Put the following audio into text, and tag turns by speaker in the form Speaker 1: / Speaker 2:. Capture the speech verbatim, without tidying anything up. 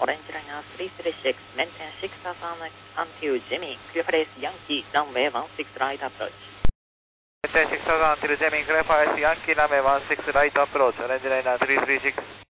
Speaker 1: Orange liner three three six, maintain six thousand until Jimmy, clear place Yankee, runway one six right approach.
Speaker 2: Maintain six thousand until Jimmy, clear place Yankee, runway one six right approach, Orange liner three three six.